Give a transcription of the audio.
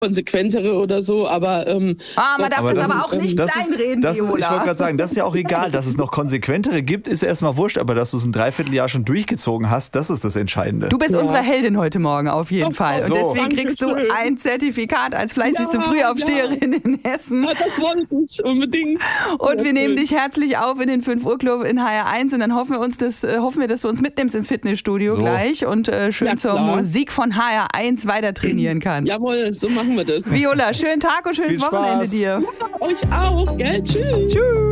konsequentere oder so, aber man darf das aber auch nicht kleinreden, Viola. Ich wollte gerade sagen, das ist ja auch egal, dass es noch konsequentere gibt, ist erstmal wurscht, aber dass du es ein Dreivierteljahr schon durchgezogen hast, das ist das Entscheidende. Du bist unsere Heldin heute Morgen auf jeden Fall und so. deswegen kriegst du ein Zertifikat als fleißigste Frühaufsteherin in Hessen. Ja, das wollte ich unbedingt. Und wir nehmen dich herzlich auf in den 5 Uhr Club in HR1 und dann hoffen wir, dass du uns mitnimmst ins Fitnessstudio gleich und schön zur Musik von HR1 weiter trainieren kannst. Jawohl, so machen wir das. Viola, schönen Tag und schönes Wochenende dir. Ja, euch auch, gell? Tschüss. Tschüss.